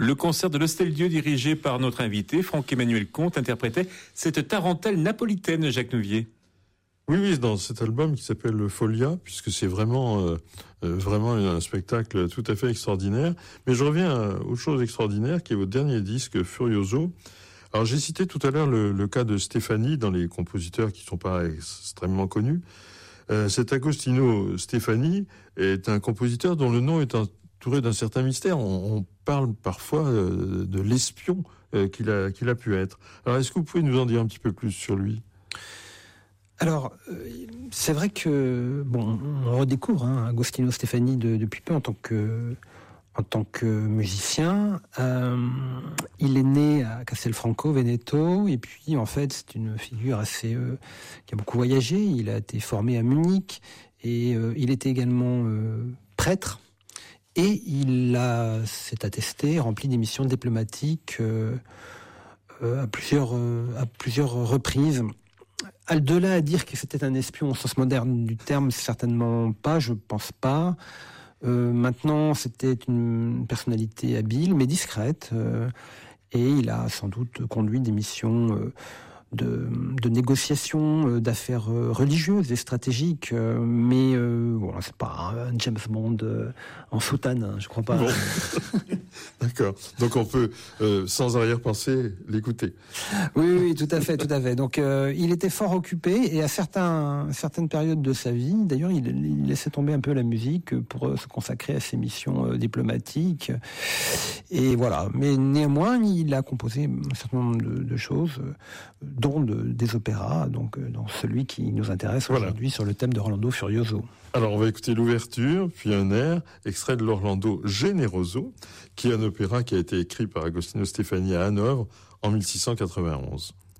Le concert de l'Hostel-Dieu dirigé par notre invité, Franck-Emmanuel Comte, interprétait cette tarentelle napolitaine, Jacques Nouvier. Oui, dans cet album qui s'appelle Folia, puisque c'est vraiment un spectacle tout à fait extraordinaire. Mais je reviens aux choses extraordinaires, qui est votre dernier disque, Furioso. Alors j'ai cité tout à l'heure le cas de Stefani dans les compositeurs qui sont pas extrêmement connus. Cet Agostino Stefani est un compositeur dont le nom est entouré d'un certain mystère. On parle parfois de l'espion qu'il a pu être. Alors est-ce que vous pouvez nous en dire un petit peu plus sur lui ? Alors, c'est vrai que on redécouvre Agostino Stefani depuis peu en tant que musicien. Il est né à Castelfranco Veneto, et puis en fait c'est une figure assez qui a beaucoup voyagé. Il a été formé à Munich et il était également prêtre. Et s'est attesté, rempli des missions diplomatiques à plusieurs reprises. De là à dire que c'était un espion au sens moderne du terme, certainement pas, je pense pas. Maintenant, c'était une personnalité habile, mais discrète, et il a sans doute conduit des missions de négociation d'affaires religieuses et stratégiques, mais voilà, c'est pas un James Bond en soutane, je crois pas. Bon. D'accord. Donc on peut sans arrière-pensée l'écouter. Oui, tout à fait. Donc il était fort occupé, et à certaines périodes de sa vie, d'ailleurs, il laissait tomber un peu la musique pour se consacrer à ses missions diplomatiques. Et voilà. Mais néanmoins, il a composé un certain nombre de choses, dont des opéras, donc dans celui qui nous intéresse aujourd'hui, sur le thème de Orlando Furioso. Alors on va écouter l'ouverture, puis un air, extrait de l'Orlando Generoso, qui est un opéra qui a été écrit par Agostino Stefani à Hanovre en 1691.